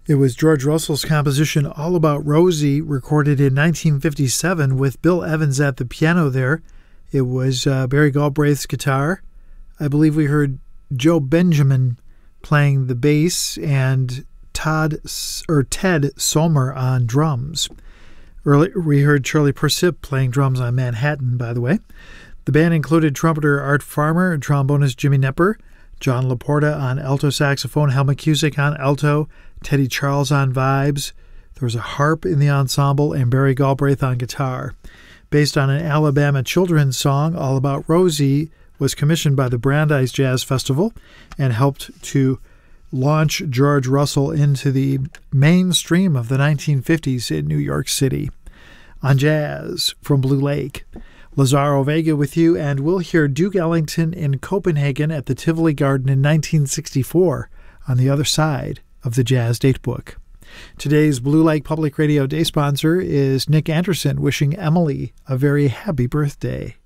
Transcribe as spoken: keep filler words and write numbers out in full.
It was George Russell's composition All About Rosie, recorded in nineteen fifty-seven with Bill Evans at the piano there. It was uh, Barry Galbraith's guitar. I believe we heard Joe Benjamin playing the bass and Todd or Ted Sommer on drums. Earlier, we heard Charlie Persip playing drums on Manhattan, by the way. The band included trumpeter Art Farmer, trombonist Jimmy Knepper, John Laporta on alto saxophone, Helma Cusick on alto, Teddy Charles on vibes. There was a harp in the ensemble, and Barry Galbraith on guitar. Based on an Alabama children's song, All About Rosie was commissioned by the Brandeis Jazz Festival and helped to launch George Russell into the mainstream of the nineteen fifties in New York City. On Jazz from Blue Lake, Lazaro Vega with you, and we'll hear Duke Ellington in Copenhagen at the Tivoli Garden in nineteen sixty-four on the other side of the Jazz Datebook. Today's Blue Lake Public Radio Day sponsor is Nick Anderson, wishing Emily a very happy birthday.